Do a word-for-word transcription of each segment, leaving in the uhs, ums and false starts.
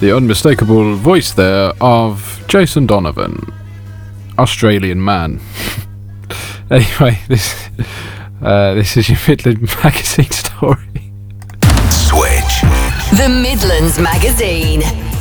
The unmistakable voice there of Jason Donovan, Australian man. Anyway, this uh, this is your Midland Magazine story. Switch. The Midlands Magazine.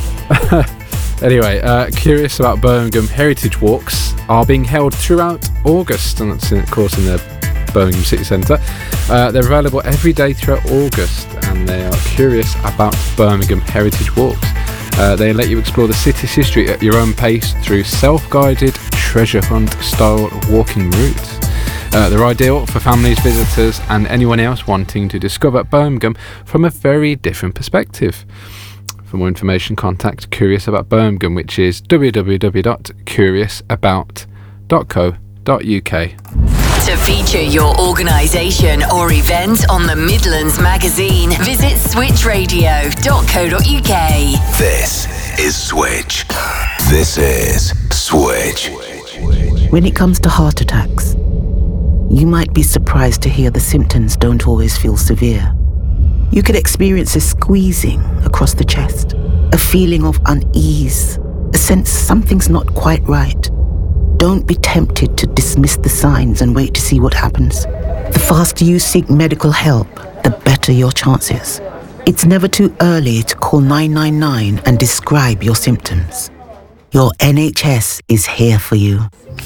Anyway, uh, curious about Birmingham heritage walks are being held throughout August, and that's in, of course in the Birmingham City Centre. Uh, they're available every day throughout August, and they are curious about Birmingham heritage walks. Uh, they let you explore the city's history at your own pace through self-guided treasure hunt style walking routes. Uh, they're ideal for families, visitors and anyone else wanting to discover Birmingham from a very different perspective. For more information, contact Curious About Birmingham, which is w w w dot curious about dot co dot u k. To feature your organisation or event on the Midlands Magazine, visit switch radio dot co dot u k. This is Switch. This is Switch. When it comes to heart attacks, you might be surprised to hear the symptoms don't always feel severe. You could experience a squeezing across the chest, a feeling of unease, a sense something's not quite right. Don't be tempted to dismiss the signs and wait to see what happens. The faster you seek medical help, the better your chances. It's never too early to call nine nine nine and describe your symptoms. Your N H S is here for you.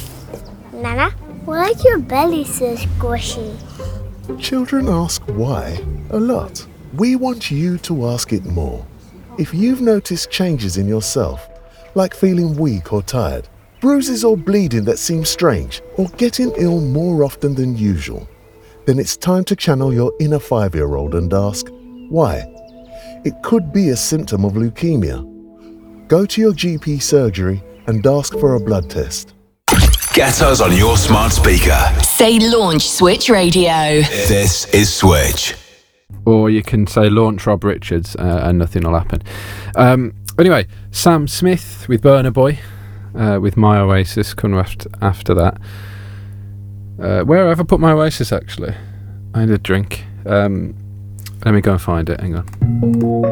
Nana, why is your belly so squishy? Children ask why a lot. We want you to ask it more. If you've noticed changes in yourself, like feeling weak or tired, bruises or bleeding that seem strange, or getting ill more often than usual, then it's time to channel your inner five-year-old and ask, why? It could be a symptom of leukemia. Go to your G P surgery and ask for a blood test. Get us on your smart speaker. Say launch Switch Radio. This is Switch. Or you can say launch Rob Richards uh, and nothing will happen. Um, anyway, Sam Smith with Burna Boy, uh, with My Oasis coming after, after that. Uh, where have I put My Oasis actually? I need a drink. Um, let me go and find it, hang on.